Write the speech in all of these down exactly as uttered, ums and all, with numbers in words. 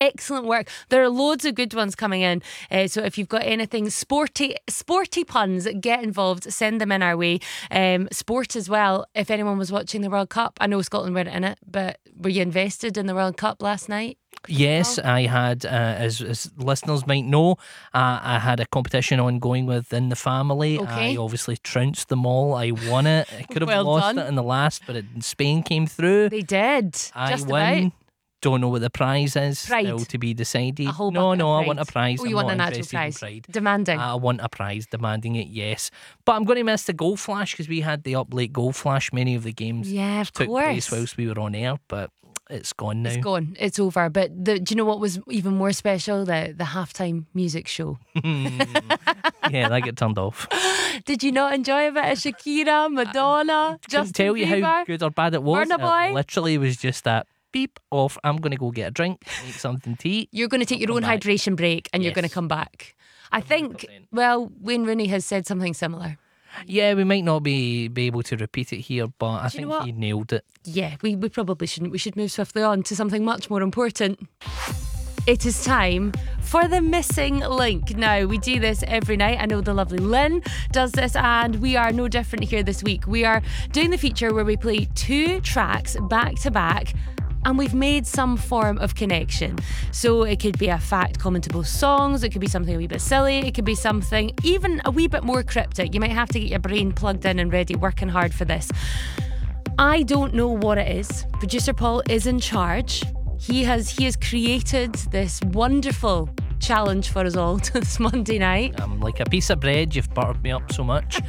excellent work. There are loads of good ones coming in. Uh, so if you've got anything sporty, sporty puns, get involved. Send them in our way. Um, sport as well. If anyone was watching the World Cup, I know Scotland weren't in it, but were you invested in the World Cup last night? Yes, I had, uh, as, as listeners might know, uh, I had a competition ongoing within the family. Okay. I obviously trounced them all. I won it. I could have Well lost done. it in the last, but it, Spain came through. They did. I Just win. about. Don't know what the prize is. Pride. Still to be decided. A whole no, bucket no, of I want a prize. Oh, you I'm want not an actual interested in prize? pride. Demanding. I want a prize, demanding it, yes. But I'm going to miss the goal flash because we had the up late goal flash. Many of the games Yeah, of took course. place whilst we were on air, but it's gone now. It's gone. It's over. But the, do you know what was even more special? The the halftime music show. Yeah, that got turned off. Did you not enjoy a bit of Shakira, Madonna, Couldn't Justin tell you Bieber? how good or bad it was. Burna Boy? It literally was just that beep off. I'm going to go get a drink, make something to eat. You're going to take your I'll own come back. hydration break and you're Yes. going to come back. I think, one hundred percent. well, Wayne Rooney has said something similar. Yeah, we might not be, be able to repeat it here, but I Do you think know what? he nailed it. Yeah, we, we probably shouldn't. We should move swiftly on to something much more important. It is time for the missing link. Now, we do this every night. I know the lovely Lynn does this, and we are no different here this week. We are doing the feature where we play two tracks back to back, and we've made some form of connection. So it could be a fact common to both songs, it could be something a wee bit silly, it could be something even a wee bit more cryptic. You might have to get your brain plugged in and ready, working hard for this. I don't know what it is. Producer Paul is in charge. He has he has created this wonderful challenge for us all this Monday night. I'm like a piece of bread, you've buttered me up so much.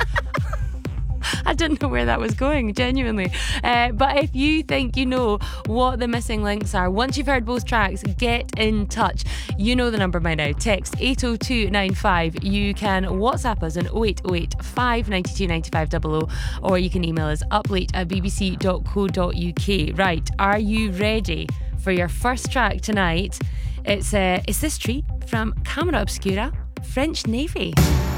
I didn't know where that was going, genuinely. Uh, but if you think you know what the missing links are, once you've heard both tracks, get in touch. You know the number by now. Text eight oh two nine five. You can WhatsApp us on oh eight oh eight, five nine two, nine five double oh, or you can email us uplate at b b c dot co dot u k. Right, are you ready for your first track tonight? It's uh, it's this tree from Camera Obscura, French Navy.